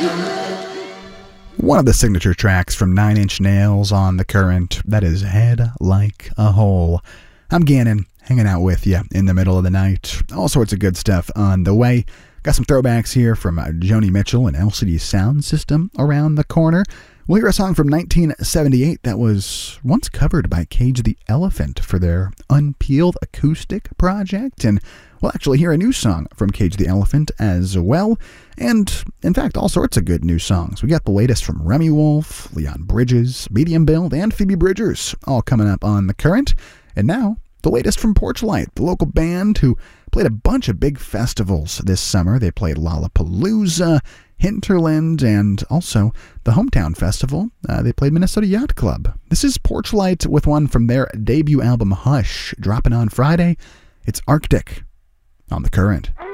One of the signature tracks from Nine Inch Nails on The Current, that is Head Like a Hole. I'm Gannon, hanging out with you in the middle of the night. All sorts of good stuff on the way. Got some throwbacks here from Joni Mitchell and LCD Sound System around the corner. We'll hear a song from 1978 that was once covered by Cage the Elephant for their Unpeeled acoustic project, and we'll actually hear a new song from Cage the Elephant as well, and in fact all sorts of good new songs. We got the latest from Remy Wolf, Leon Bridges, Medium Build, and Phoebe Bridgers, all coming up on The Current. And now, the latest from Porchlight, the local band who played a bunch of big festivals this summer. They played Lollapalooza, Hinterland, and also the Hometown Festival. They played Minnesota Yacht Club. This is Porchlight with one from their debut album Hush, dropping on Friday. It's Arctic on The Current.